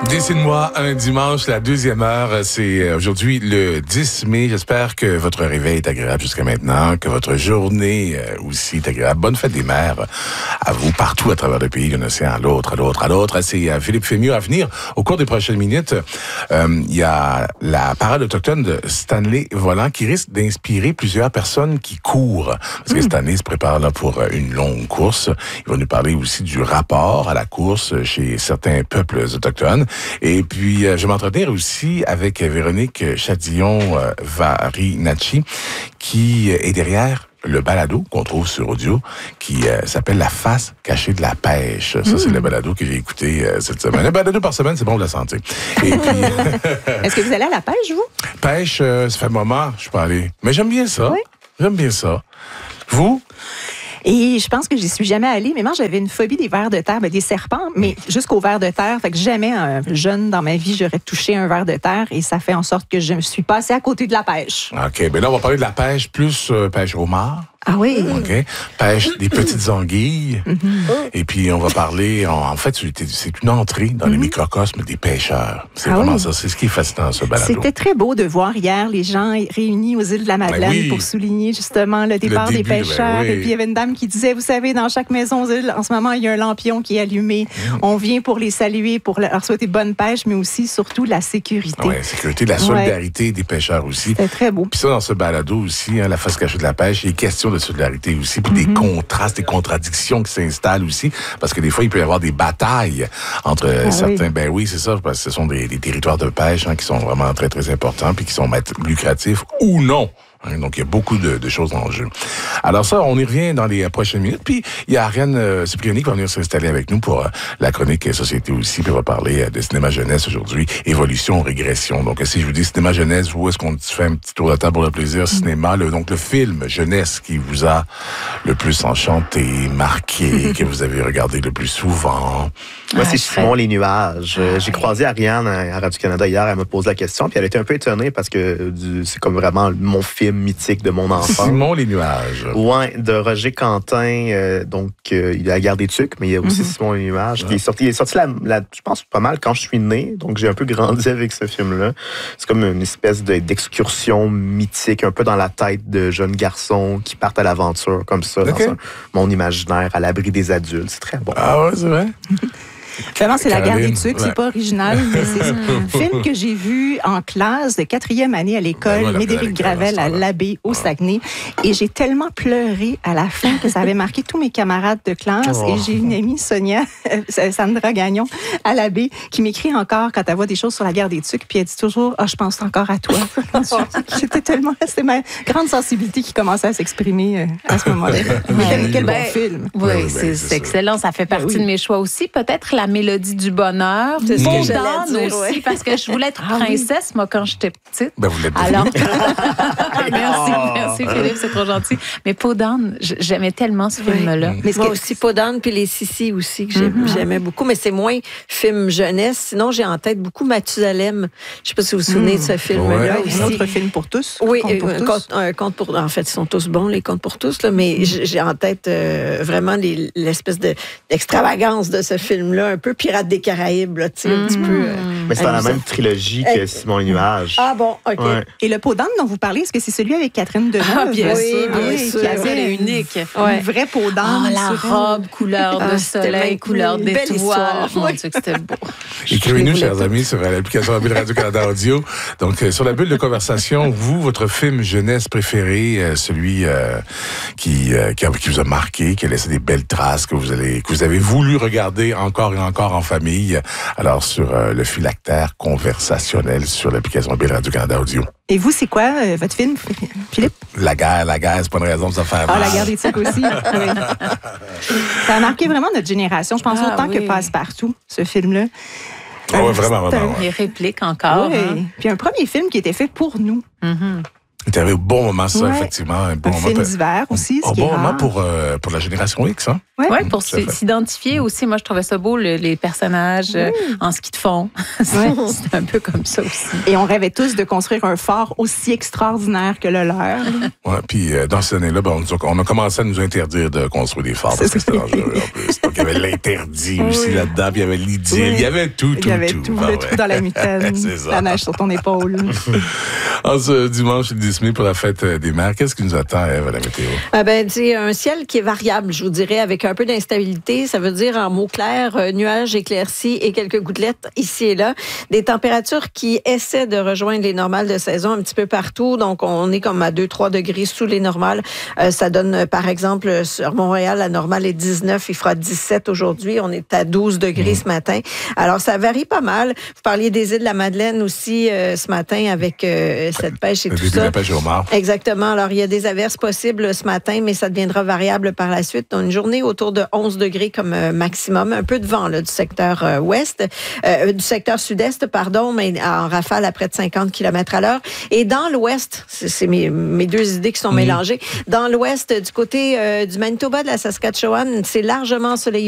Dessine-moi un dimanche, la deuxième heure. C'est aujourd'hui le 10 mai. J'espère que votre réveil est agréable jusqu'à maintenant, que votre journée aussi est agréable. Bonne fête des mères à vous partout à travers le pays, d'un océan à l'autre, à l'autre, à l'autre. C'est Philippe Fémieux à venir. Au cours des prochaines minutes, il y a la parade autochtone de Stanley Volant qui risque d'inspirer plusieurs personnes qui courent. Parce que Stanley se prépare là pour une longue course. Il va nous parler aussi du rapport à la course chez certains peuples autochtones. Et puis, je vais m'entretenir aussi avec Véronique Chadillon-Varinacci, qui est derrière le balado qu'on trouve sur audio, qui s'appelle La face cachée de la pêche. Ça, c'est le balado que j'ai écouté cette semaine. Un balado par semaine, c'est bon pour la santé. Et puis... Est-ce que vous allez à la pêche, vous? Pêche, ça fait un moment, je suis pas allé. Mais j'aime bien ça. Oui. J'aime bien ça. Vous? Et je pense que j'y suis jamais allée, mais moi, j'avais une phobie des vers de terre, des serpents, mais jusqu'aux vers de terre. Fait que jamais, jeune dans ma vie, j'aurais touché un ver de terre et ça fait en sorte que je me suis passée à côté de la pêche. OK. Ben là, on va parler de la pêche, plus pêche au homard. Ah oui? OK. Pêche des petites anguilles. Et puis, on va parler... En fait, c'est une entrée dans les microcosmes des pêcheurs. C'est vraiment ça. C'est ce qui est fascinant, ce balado. C'était très beau de voir hier les gens réunis aux îles de la Madeleine pour souligner justement le départ des pêcheurs. Et puis, il y avait une dame qui disait, vous savez, dans chaque maison aux îles, en ce moment, il y a un lampion qui est allumé. On vient pour les saluer, pour leur souhaiter bonne pêche, mais aussi, surtout, la sécurité. Oui, la sécurité, la solidarité des pêcheurs aussi. C'était très beau. Puis ça, dans ce balado aussi, la face cachée de la pêche, il est question de solidarité aussi, puis des contrastes, des contradictions qui s'installent aussi, parce que des fois, il peut y avoir des batailles entre certains... Ben oui, c'est ça, parce que ce sont des territoires de pêche qui sont vraiment très, très importants, puis qui sont lucratifs ou non. Donc, il y a beaucoup de choses en jeu. Alors ça, on y revient dans les prochaines minutes. Puis, il y a Ariane Cipriani qui va venir s'installer avec nous pour la chronique Société aussi. Puis, on va parler de cinéma jeunesse aujourd'hui. Évolution, régression. Donc, si je vous dis cinéma jeunesse, où est-ce qu'on fait un petit tour de table pour le plaisir? Cinéma, donc le film jeunesse qui vous a le plus enchanté, marqué, que vous avez regardé le plus souvent. Moi, c'est Simon les nuages. J'ai croisé Ariane à Radio-Canada hier. Elle me pose la question. Puis, elle était un peu étonnée parce que c'est comme vraiment mon film mythique de mon enfance. Simon les nuages. Ouais, de Roger Quentin. Donc, il a La Guerre des Tucs, mais il y a aussi Simon les nuages. Qui est sorti, je pense, pas mal quand je suis né. Donc, j'ai un peu grandi avec ce film-là. C'est comme une espèce d'excursion mythique, un peu dans la tête de jeunes garçons qui partent à l'aventure, comme ça, dans un monde imaginaire, à l'abri des adultes. C'est très bon. Ah ouais, c'est vrai? Finalement, c'est La Guerre des Tucs, c'est pas original, mais c'est un film que j'ai vu en classe de 4e année à l'école Médéric Gravel à l'Abbé au Saguenay. Et j'ai tellement pleuré à la fin que ça avait marqué tous mes camarades de classe. Et j'ai une amie, Sonia, Sandra Gagnon, à l'Abbé, qui m'écrit encore quand elle voit des choses sur La Guerre des Tucs. Puis elle dit toujours, je pense encore à toi. J'étais tellement... C'était ma grande sensibilité qui commençait à s'exprimer à ce moment-là. Quel bon film. Oui, c'est excellent. Ça fait partie de mes choix aussi. Peut-être La Mélodie du bonheur. C'est ce que j'allais dire aussi, parce que je voulais être princesse, moi, quand j'étais petite. Ben, vous l'êtes alors... merci Philippe, c'est trop gentil. Mais Peau d'âne, j'aimais tellement ce film-là. Mais moi aussi, Peau d'âne, puis Les Sissi aussi, que j'aimais beaucoup, mais c'est moins film jeunesse. Sinon, j'ai en tête beaucoup Mathusalem. Je ne sais pas si vous vous souvenez de ce film-là. Ouais. Un autre film pour tous. Oui, un conte pour... En fait, ils sont tous bons, les contes pour tous, là, mais j'ai en tête vraiment l'espèce d'extravagance de ce film-là, un peu Pirates des Caraïbes, là, tu sais, un petit peu... Mais c'est dans la même trilogie que Simon les nuages. Ah bon, OK. Ouais. Et le Peau d'âne dont vous parlez, est-ce que c'est celui avec Catherine Deneuve? Bien sûr. Qui avait unique. Une vraie peau d'âne. La robe, couleur de soleil, couleur d'étoile. Mon Dieu, que c'était beau. Écrivez-nous, chers amis, sur l'application mobile Radio-Canada Audio. Donc, sur la bulle de conversation, votre film jeunesse préféré, celui qui vous a marqué, qui a laissé des belles traces, que vous avez voulu regarder encore et encore en famille. Alors, sur le phylactère conversationnel sur l'application mobile Radio-Canada Audio. Et vous, c'est quoi votre film, Philippe? La guerre, c'est pas une raison de se faire mal. La Guerre des Tucs aussi. Oui. Ça a marqué vraiment notre génération. Je pense autant que Passe-Partout, ce film-là. Oui, vraiment. Les répliques encore. Oui. Puis un premier film qui était fait pour nous. Tu avais au bon moment, ça, effectivement. Un bon film d'hiver aussi, ce qui est moment rare. pour la génération X, hein? Oui, pour s'identifier aussi. Moi, je trouvais ça beau, les personnages en ski de fond. C'est un peu comme ça aussi. Et on rêvait tous de construire un fort aussi extraordinaire que le leur. Oui, puis dans ces années-là, on a commencé à nous interdire de construire des forts parce que c'était dangereux en plus. Donc, il y avait l'interdit aussi là-dedans, puis il y avait l'idylle, il y avait tout. Il y avait tout, le trou dans la mitaine, la neige sur ton épaule. En ce dimanche, le 10 mai pour la fête des mères, qu'est-ce qui nous attend, Ève, à la météo? C'est un ciel qui est variable, je vous dirais, avec un peu d'instabilité. Ça veut dire en mots clairs, nuages éclaircis et quelques gouttelettes ici et là. Des températures qui essaient de rejoindre les normales de saison un petit peu partout. Donc, on est comme à 2-3 degrés sous les normales. Ça donne, par exemple, sur Montréal, la normale est 19. Il fera 17 aujourd'hui. On est à 12 degrés ce matin. Alors, ça varie pas mal. Vous parliez des îles de la Madeleine aussi ce matin avec cette pêche et tout ça. La pêche au homard. Exactement. Alors, il y a des averses possibles ce matin, mais ça deviendra variable par la suite. Une journée autour de 11 degrés comme maximum. Un peu de vent là, du secteur du secteur sud-est, mais en rafale à près de 50 km à l'heure. Et dans l'ouest, c'est mes deux idées qui sont mélangées. Dans l'ouest, du côté du Manitoba, de la Saskatchewan, c'est largement ensoleillé.